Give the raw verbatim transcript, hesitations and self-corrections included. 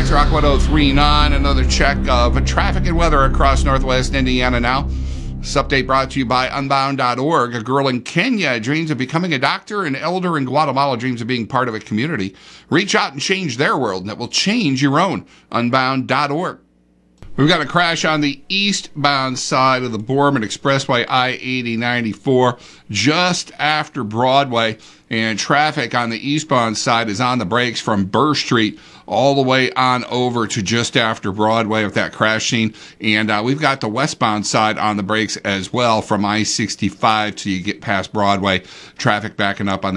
It's Rock one oh three point nine. Another check of traffic and weather across northwest Indiana now. This update brought to you by Unbound dot org. A girl in Kenya dreams of becoming a doctor. An elder in Guatemala dreams of being part of a community. Reach out and change their world, and it will change your own. Unbound dot org. We've got a crash on the eastbound side of the Borman Expressway, I eighty ninety-four, just after Broadway. And traffic on the eastbound side is on the brakes from Burr Street all the way on over to just after Broadway with that crash scene. And uh, we've got the westbound side on the brakes as well from I sixty-five till you get past Broadway. Traffic backing up on